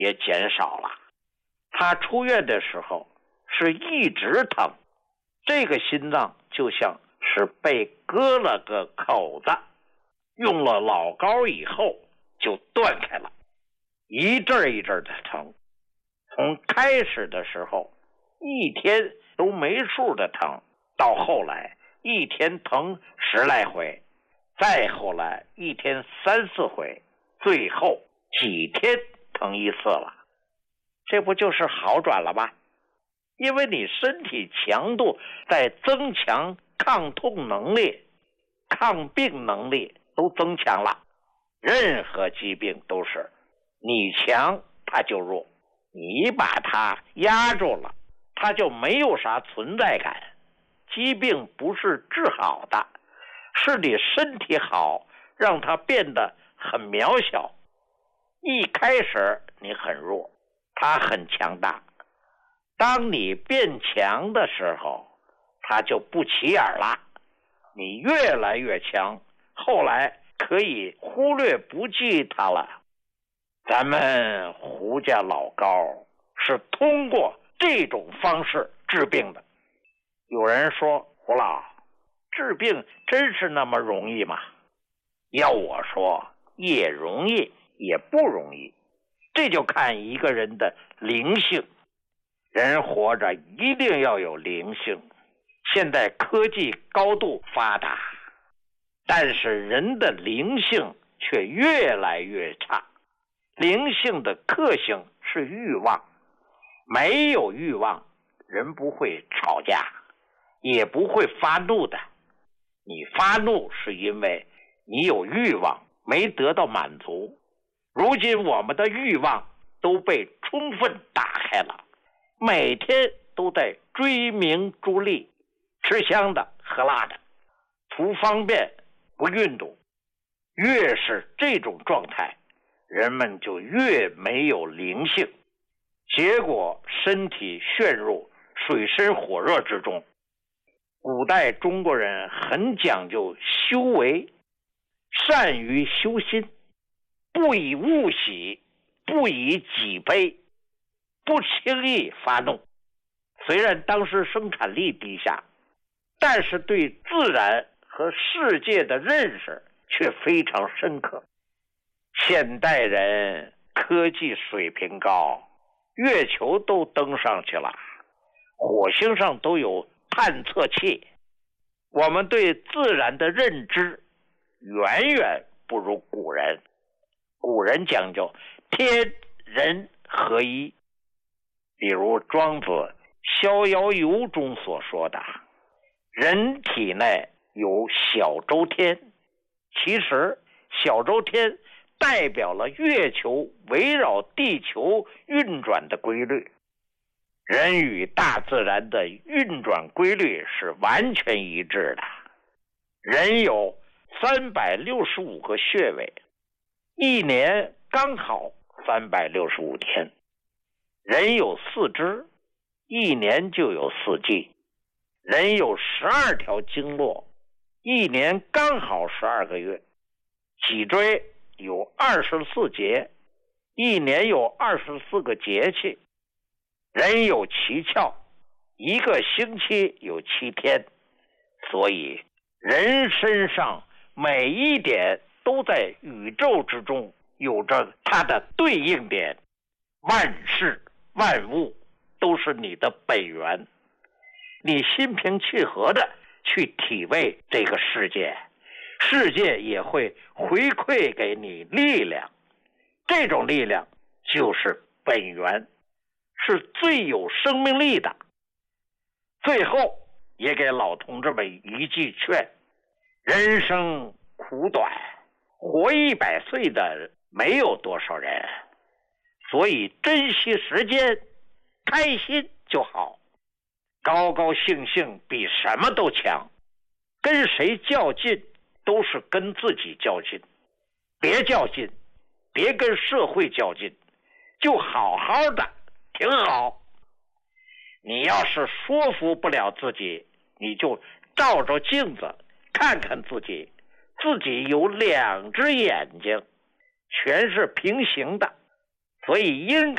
也减少了。他出院的时候是一直疼，这个心脏就像是被割了个口子，用了老膏以后就断开了，一阵一阵的疼。从开始的时候一天都没数的疼，到后来一天疼10来回，再后来一天3、4回，最后几天疼一次了。这不就是好转了吗？因为你身体强度在增强，抗痛能力、抗病能力都增强了。任何疾病都是你强它就弱，你把它压住了，它就没有啥存在感。疾病不是治好的，是你身体好让它变得很渺小。一开始你很弱，它很强大，当你变强的时候它就不起眼了，你越来越强，后来可以忽略不计它了。咱们胡家老高是通过这种方式治病的。有人说，胡老，治病真是那么容易吗？要我说，也容易也不容易，这就看一个人的灵性。人活着一定要有灵性。现在科技高度发达，但是人的灵性却越来越差。灵性的克星是欲望，没有欲望，人不会吵架，也不会发怒的。你发怒是因为你有欲望没得到满足。如今我们的欲望都被充分打开了，每天都在追名逐利，吃香的喝辣的，图方便不运动。越是这种状态，人们就越没有灵性，结果身体陷入水深火热之中。古代中国人很讲究修为，善于修心，不以物喜，不以己悲，不轻易发怒。虽然当时生产力低下，但是对自然和世界的认识却非常深刻。现代人科技水平高，月球都登上去了，火星上都有探测器，我们对自然的认知远远不如古人。古人讲究天人合一，比如庄子《逍遥游》中所说的，人体内有小周天，其实小周天代表了月球围绕地球运转的规律。人与大自然的运转规律是完全一致的。人有365个穴位，一年刚好365天。人有4肢，一年就有4季。人有12条经络，一年刚好12个月。脊椎有24节，一年有24个节气。人有7窍，一个星期有7天。所以人身上每一点都在宇宙之中有着它的对应点，万事万物都是你的本源。你心平气和的去体味这个世界，世界也会回馈给你力量。这种力量就是本源，是最有生命力的。最后也给老同志们一句劝，人生苦短，活100岁的没有多少人，所以珍惜时间，开心就好。高高兴兴比什么都强，跟谁较劲都是跟自己较劲。别较劲，别跟社会较劲，就好好的挺好。你要是说服不了自己，你就照着镜子看看自己，自己有2只眼睛，全是平行的，所以应该